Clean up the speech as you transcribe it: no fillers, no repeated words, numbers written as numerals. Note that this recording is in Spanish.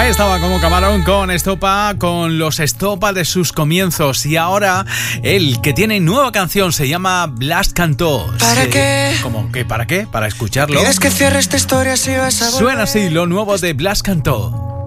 Ahí estaba como Camarón con Estopa, con los Estopa de sus comienzos. Y ahora el que tiene nueva canción se llama Blas Cantó. ¿Para qué? ¿Cómo que para qué? Para escucharlo. ¿Quieres que cierre esta historia si vas a volver? Suena así lo nuevo de Blas Cantó.